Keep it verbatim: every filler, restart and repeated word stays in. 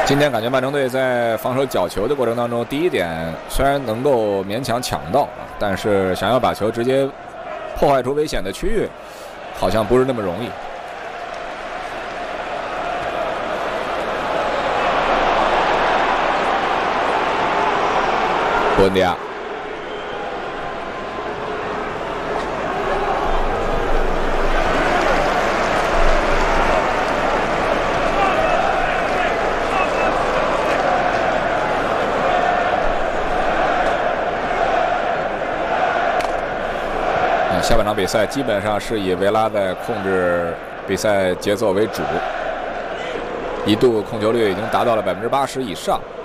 今天感觉曼城队在防守角球的过程当中，第一点虽然能够勉强抢到啊，但是想要把球直接破坏出危险的区域，好像不是那么容易。布恩迪亚。 下半场比赛基本上是以维拉在控制比赛节奏为主，一度控球率已经达到了百分之八十以上。